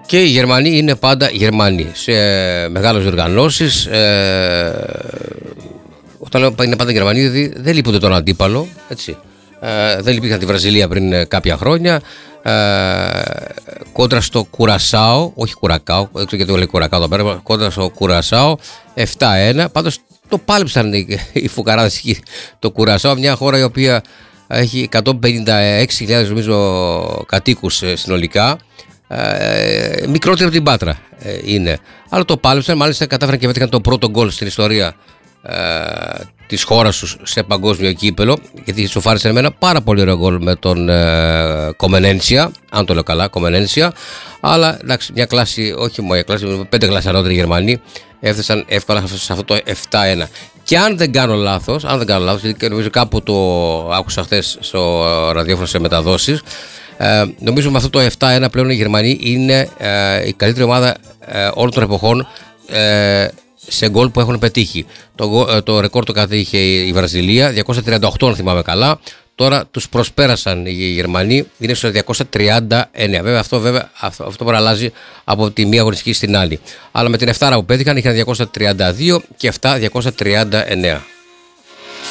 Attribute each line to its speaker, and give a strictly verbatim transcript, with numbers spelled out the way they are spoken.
Speaker 1: Και οι Γερμανοί είναι πάντα Γερμανοί. Σε μεγάλες οργανώσεις, ε, όταν λέω είναι πάντα Γερμανοί, δηλαδή δεν λείπονται τον αντίπαλο. Έτσι. Ε, δεν λείπηκαν τη Βραζιλία πριν κάποια χρόνια. Ε, κόντρα στο Κουρασάο, όχι Κουρακάο, δεν ξέρω γιατί το λέει Κουρακάο εδώ πέρα, κόντρα στο Κουρασάο επτά ένα. Πάντως το πάλεψαν οι φουκαράδες εκεί, το Κουρασάο, μια χώρα η οποία έχει εκατόν πενήντα έξι χιλιάδες νομίζω κατοίκους συνολικά. Ε, μικρότερη από την Πάτρα ε, είναι. Αλλά το πάλεψαν, μάλιστα κατάφεραν και πέτυχαν το πρώτο γκολ στην ιστορία ε, της χώρας τους σε παγκόσμιο κύπελο, γιατί σοφάρισαν με ένα πάρα πολύ ωραίο γκολ με τον ε, Κομενένσια, αν το λέω καλά, Κομενένσια. Αλλά εντάξει, μια κλάση, όχι μόνο μια κλάση, πέντε κλάσεις ανώτεροι Γερμανοί έφτασαν εύκολα σε αυτό το επτά ένα. Και αν δεν κάνω λάθος, αν δεν κάνω λάθος, γιατί νομίζω κάπου το άκουσα χθες στο ραδιόφωνο σε μεταδόσεις, Ε, νομίζω με αυτό το επτά ένα πλέον οι Γερμανοί είναι ε, η καλύτερη ομάδα ε, όλων των εποχών ε, σε γκολ που έχουν πετύχει. Το, ε, το ρεκόρ το κατήχε η Βραζιλία, διακόσια τριάντα οκτώ αν θυμάμαι καλά. Τώρα τους προσπέρασαν οι Γερμανοί, είναι στο διακόσια τριάντα εννέα. Βέβαια αυτό, βέβαια, αυτό, αυτό μπορεί να αλλάζει από τη μία αγωνιστική στην άλλη. Αλλά με την επτάρα που πέτυχαν είχαν διακόσια τριάντα δύο και αυτά διακόσια τριάντα εννέα.